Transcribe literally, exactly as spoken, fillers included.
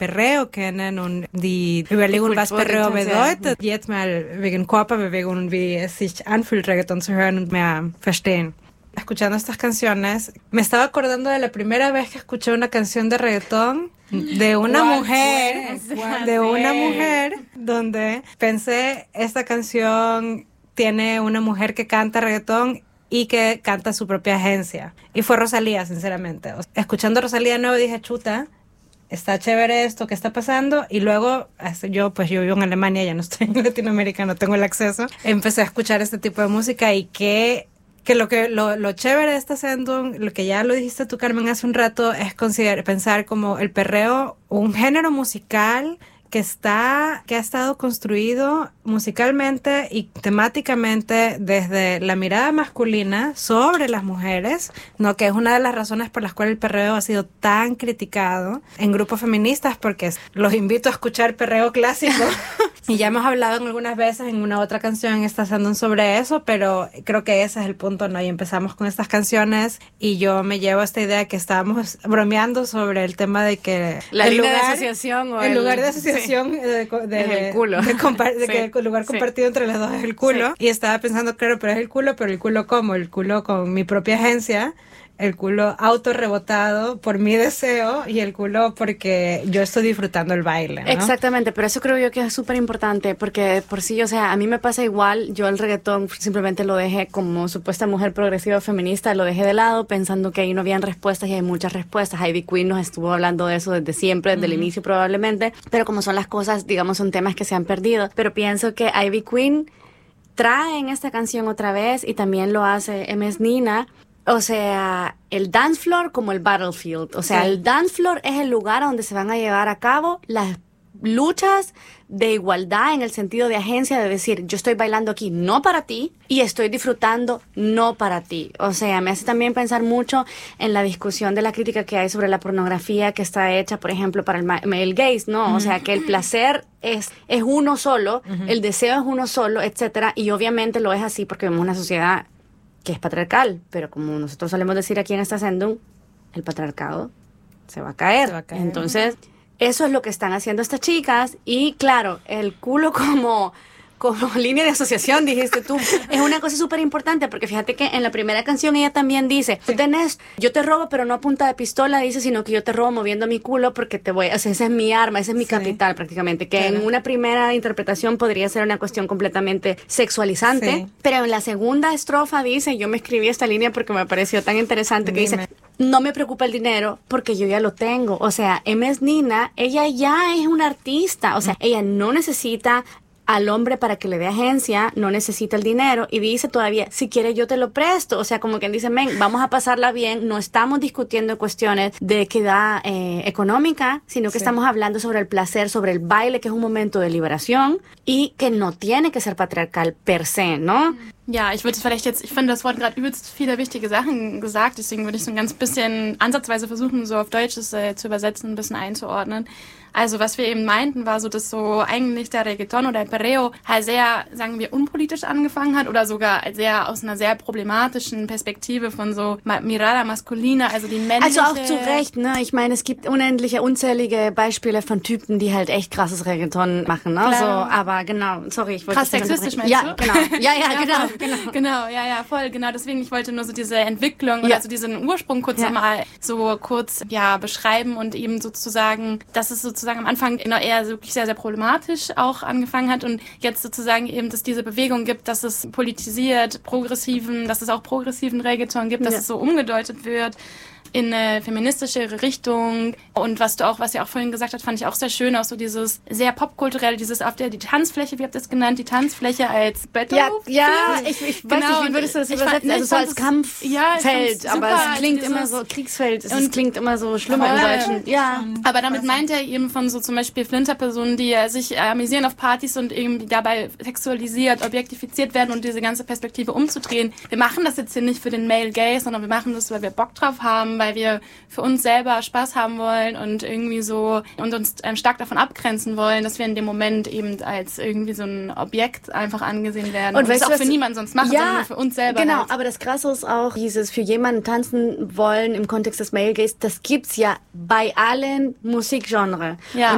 Perreo kennen und die überlegen, was Perreo bedeutet. Jetzt mal wegen Körperbewegung und wie es sich anfühlt, Reggaeton zu hören und mehr verstehen. Escuchando estas canciones, me estaba acordando de la primera vez que escuché una canción de reggaetón de una mujer, de una mujer, donde pensé, esta canción tiene una mujer que canta reggaetón y que canta su propia agencia. Y fue Rosalía, sinceramente. Escuchando a Rosalía de nuevo dije, chuta, está chévere esto que está pasando. Y luego, yo pues yo vivo en Alemania, ya no estoy en Latinoamérica, no tengo el acceso. Empecé a escuchar este tipo de música y que... que lo que lo, lo chévere de esta sendung, lo que ya lo dijiste tú, Carmen, hace un rato, es considerar, pensar como el perreo un género musical que está, que ha estado construido musicalmente y temáticamente desde la mirada masculina sobre las mujeres, ¿no? Que es una de las razones por las cuales el perreo ha sido tan criticado en grupos feministas, porque los invito a escuchar perreo clásico. Y ya hemos hablado en algunas veces en una otra canción en esta sendung sobre eso, pero creo que ese es el punto, ¿no? Y empezamos con estas canciones y yo me llevo esta idea que estábamos bromeando sobre el tema de que la el línea lugar, de asociación o el el lugar de asociación sí. de, de, de, el culo. de, compa- de sí. que el lugar compartido sí. entre las dos es el culo. Sí. Y estaba pensando, claro, pero es el culo, pero el culo ¿cómo? El culo con mi propia agencia, el culo autorrebotado por mi deseo y el culo porque yo estoy disfrutando el baile, ¿no? Exactamente, pero eso creo yo que es súper importante porque por sí, o sea, a mí me pasa igual, yo el reggaetón simplemente lo dejé como supuesta mujer progresiva feminista, lo dejé de lado pensando que ahí no habían respuestas y hay muchas respuestas. Ivy Queen nos estuvo hablando de eso desde siempre, desde uh-huh. el inicio probablemente, pero como son las cosas, digamos, son temas que se han perdido, pero pienso que Ivy Queen trae en esta canción otra vez y también lo hace M S Nina. O sea, el dance floor como el battlefield. O sea, sí. el dance floor es el lugar donde se van a llevar a cabo las luchas de igualdad en el sentido de agencia, de decir, yo estoy bailando aquí no para ti y estoy disfrutando no para ti. O sea, me hace también pensar mucho en la discusión de la crítica que hay sobre la pornografía que está hecha, por ejemplo, para el male gaze, ¿no? Uh-huh. O sea, que el placer es, es uno solo, uh-huh. el deseo es uno solo, etcétera. Y obviamente lo es así porque vemos una sociedad que es patriarcal, pero como nosotros solemos decir aquí en esta sendung, el patriarcado se va a caer. Se va a caer. Entonces, eso es lo que están haciendo estas chicas y claro, el culo como... como línea de asociación, dijiste tú, es una cosa súper importante, porque fíjate que en la primera canción ella también dice, tú tenés, yo te robo, pero no a punta de pistola, dice, sino que yo te robo moviendo mi culo porque te voy, o sea, ese es mi arma, ese es mi sí. capital prácticamente, que claro. en una primera interpretación podría ser una cuestión completamente sexualizante, sí. pero en la segunda estrofa dice, yo me escribí esta línea porque me pareció tan interesante, que Dime. dice, no me preocupa el dinero porque yo ya lo tengo, o sea, M S Nina, ella ya es una artista, o sea, ella no necesita al hombre para que le dé agencia, no necesita el dinero y dice todavía, si quiere yo te lo presto, o sea, como quien dice, men, vamos a pasarla bien, no estamos discutiendo cuestiones de equidad eh, económica, sino que sí. estamos hablando sobre el placer, sobre el baile, que es un momento de liberación y que no tiene que ser patriarcal per se, ¿no? Ja, ich würde vielleicht jetzt, ich finde, das Wort gerade übelst viele wichtige Sachen gesagt, deswegen würde ich so ein ganz bisschen ansatzweise versuchen, so auf Deutsch das äh, zu übersetzen, ein bisschen einzuordnen. Also was wir eben meinten, war so, dass so eigentlich der Reggaeton oder el Perreo halt sehr, sagen wir, unpolitisch angefangen hat oder sogar sehr aus einer sehr problematischen Perspektive von so Mirada Masculina, also die männliche... Also auch zu Recht, ne? Ich meine, es gibt unendliche, unzählige Beispiele von Typen, die halt echt krasses Reggaeton machen, ne? So, aber genau, sorry, ich wollte... Krass sexistisch meinst ja, du? Genau. Ja, ja, ja, genau, voll, genau. Genau, ja, ja, voll, genau. Deswegen, ich wollte nur so diese Entwicklung ja. oder also diesen Ursprung kurz ja. mal so kurz, ja, beschreiben und eben sozusagen, dass es sozusagen am Anfang eher wirklich sehr, sehr problematisch auch angefangen hat und jetzt sozusagen eben, dass diese Bewegung gibt, dass es politisiert, progressiven, dass es auch progressiven Reggaeton gibt, dass ja. es so umgedeutet wird in eine feministische Richtung und was du auch, was ihr auch vorhin gesagt habt, fand ich auch sehr schön, auch so dieses sehr popkulturelle, dieses auf der, die Tanzfläche, wie habt ihr das genannt, die Tanzfläche als Battle. Ja, ja, ich, ich weiß genau, nicht, wie würdest du das übersetzen, fand, also so als Kampffeld, ja, aber es klingt immer so, Kriegsfeld, es und klingt immer so schlimm im Deutschen. Ja. Aber damit meint er eben von so zum Beispiel Flinterpersonen, die sich amüsieren auf Partys und irgendwie dabei sexualisiert, objektifiziert werden und diese ganze Perspektive umzudrehen. Wir machen das jetzt hier nicht für den Male Gaze, sondern wir machen das, weil wir Bock drauf haben, weil wir für uns selber Spaß haben wollen und irgendwie so und uns ähm, stark davon abgrenzen wollen, dass wir in dem Moment eben als irgendwie so ein Objekt einfach angesehen werden und, und das auch für niemanden sonst machen, ja, sondern nur für uns selber. Genau, halt. Aber das Krasse ist auch, dieses für jemanden tanzen wollen im Kontext des Male Gaze, das gibt's ja bei allen Musikgenres. Ja. Und